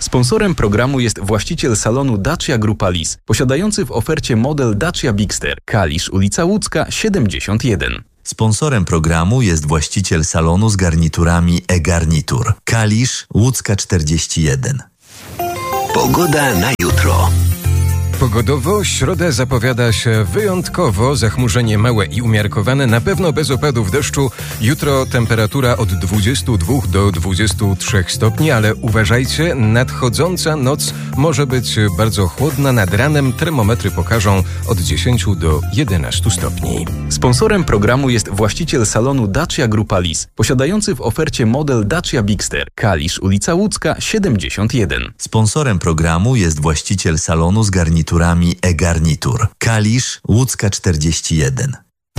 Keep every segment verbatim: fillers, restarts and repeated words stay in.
Sponsorem programu jest właściciel salonu Dacia Grupa Lis, posiadający w ofercie model Dacia Bigster, Kalisz, ulica Łódzka siedemdziesiąt jeden. Sponsorem programu jest właściciel salonu z garniturami e-garnitur, Kalisz, Łódzka czterdzieści jeden. Pogoda na jutro. Pogodowo środa zapowiada się wyjątkowo, zachmurzenie małe i umiarkowane, na pewno bez opadów deszczu. Jutro temperatura od dwudziestu dwóch do dwudziestu trzech stopni, ale uważajcie, nadchodząca noc może być bardzo chłodna. Nad ranem termometry pokażą od dziesięciu do jedenastu stopni. Sponsorem programu jest właściciel salonu Dacia Grupa Lis, posiadający w ofercie model Dacia Bigster, Kalisz, ulica Łódzka siedemdziesiąt jeden. Sponsorem programu jest właściciel salonu z garniturami e-garnitur, Kalisz, Łódzka czterdzieści jeden.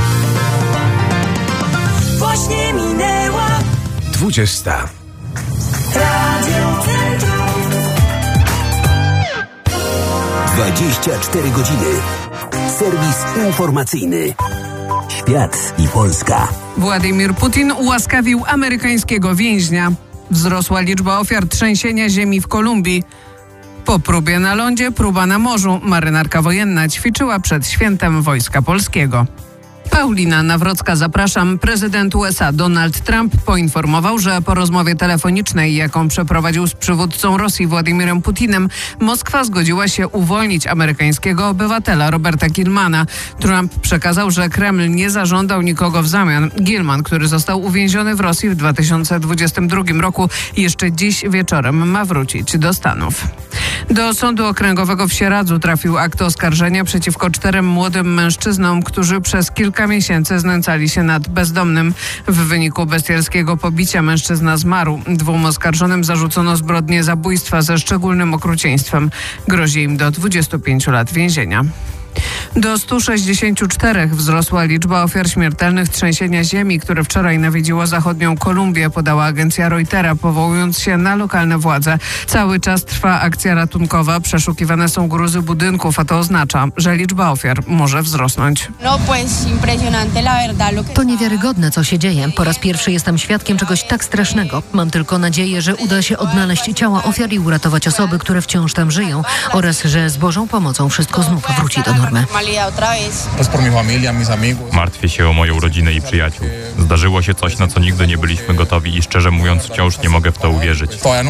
Właśnie minęła dwudziesta. Radio Centrum. dwadzieścia cztery godziny. Serwis informacyjny. Świat i Polska. Władimir Putin ułaskawił amerykańskiego więźnia. Wzrosła liczba ofiar trzęsienia ziemi w Kolumbii. Po próbie na lądzie, próba na morzu. Marynarka wojenna ćwiczyła przed świętem Wojska Polskiego. Paulina Nawrocka, zapraszam. Prezydent U S A Donald Trump poinformował, że po rozmowie telefonicznej, jaką przeprowadził z przywódcą Rosji Władimirem Putinem, Moskwa zgodziła się uwolnić amerykańskiego obywatela Roberta Gilmana. Trump przekazał, że Kreml nie zażądał nikogo w zamian. Gilman, który został uwięziony w Rosji w dwa tysiące dwudziestym drugim roku, jeszcze dziś wieczorem ma wrócić do Stanów. Do Sądu Okręgowego w Sieradzu trafił akt oskarżenia przeciwko czterem młodym mężczyznom, którzy przez kilka miesięcy znęcali się nad bezdomnym. W wyniku bestialskiego pobicia mężczyzna zmarł. Dwóm oskarżonym zarzucono zbrodnię zabójstwa ze szczególnym okrucieństwem. Grozi im do dwudziestu pięciu lat więzienia. Do stu sześćdziesięciu czterech wzrosła liczba ofiar śmiertelnych trzęsienia ziemi, które wczoraj nawiedziło zachodnią Kolumbię, podała agencja Reutera, powołując się na lokalne władze. Cały czas trwa akcja ratunkowa, przeszukiwane są gruzy budynków, a to oznacza, że liczba ofiar może wzrosnąć. To niewiarygodne, co się dzieje. Po raz pierwszy jestem świadkiem czegoś tak strasznego. Mam tylko nadzieję, że uda się odnaleźć ciała ofiar i uratować osoby, które wciąż tam żyją, oraz że z Bożą pomocą wszystko znów wróci do normy. Martwię się o moją rodzinę i przyjaciół. Zdarzyło się coś, na co nigdy nie byliśmy gotowi i szczerze mówiąc wciąż nie mogę w to uwierzyć.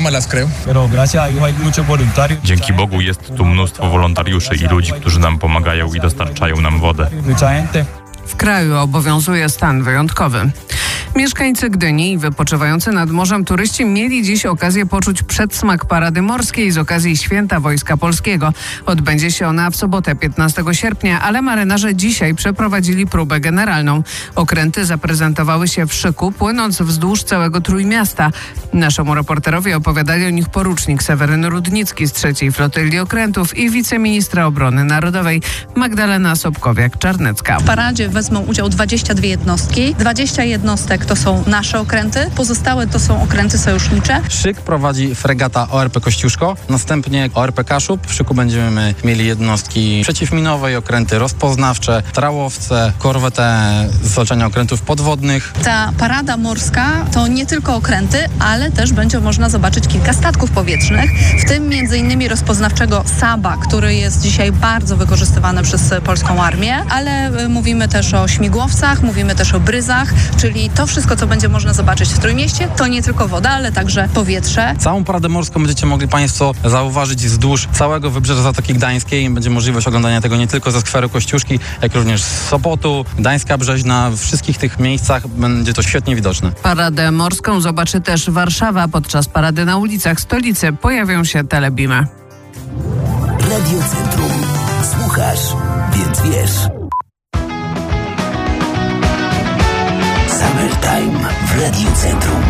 Dzięki Bogu jest tu mnóstwo wolontariuszy i ludzi, którzy nam pomagają i dostarczają nam wodę. W kraju obowiązuje stan wyjątkowy. Mieszkańcy Gdyni i wypoczywający nad morzem turyści mieli dziś okazję poczuć przedsmak Parady Morskiej z okazji Święta Wojska Polskiego. Odbędzie się ona w sobotę piętnastego sierpnia, ale marynarze dzisiaj przeprowadzili próbę generalną. Okręty zaprezentowały się w szyku, płynąc wzdłuż całego Trójmiasta. Naszemu reporterowi opowiadali o nich porucznik Seweryn Rudnicki z trzeciej Flotyli Okrętów i wiceministra obrony narodowej Magdalena Sobkowiak-Czarnecka. W paradzie wezmą udział dwadzieścia dwie jednostki, dwadzieścia jednostek to są nasze okręty, pozostałe to są okręty sojusznicze. Szyk prowadzi fregata O R P Kościuszko, następnie O R P Kaszub. W szyku będziemy mieli jednostki przeciwminowe i okręty rozpoznawcze, trałowce, korwetę z otoczenia okrętów podwodnych. Ta parada morska to nie tylko okręty, ale też będzie można zobaczyć kilka statków powietrznych, w tym między innymi rozpoznawczego Saba, który jest dzisiaj bardzo wykorzystywany przez polską armię, ale mówimy też o śmigłowcach, mówimy też o bryzach, czyli to wszystko, co będzie można zobaczyć w Trójmieście, to nie tylko woda, ale także powietrze. Całą paradę morską będziecie mogli Państwo zauważyć wzdłuż całego wybrzeża Zatoki Gdańskiej. Będzie możliwość oglądania tego nie tylko ze skweru Kościuszki, jak również z Sopotu, Gdańska Brzeźna. W wszystkich tych miejscach będzie to świetnie widoczne. Paradę morską zobaczy też Warszawa. Podczas parady na ulicach stolicy pojawią się telebimy. Radio Centrum. Słuchasz, więc wiesz. Summertime w Radio Centrum.